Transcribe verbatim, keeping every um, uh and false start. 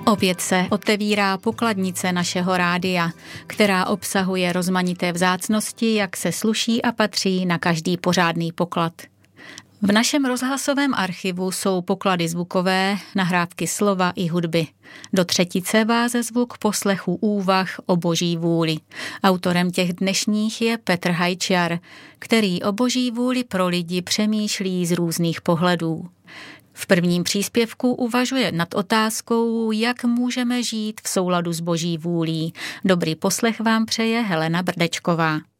Opět se otevírá pokladnice našeho rádia, která obsahuje rozmanité vzácnosti, jak se sluší a patří na každý pořádný poklad. V našem rozhlasovém archivu jsou poklady zvukové, nahrávky slova i hudby. Do třetice váze zvuk poslechu úvah o boží vůli. Autorem těch dnešních je Petr Hajčiar, který o boží vůli pro lidi přemýšlí z různých pohledů. V prvním příspěvku uvažuje nad otázkou, jak můžeme žít v souladu s boží vůlí. Dobrý poslech vám přeje Helena Brdečková.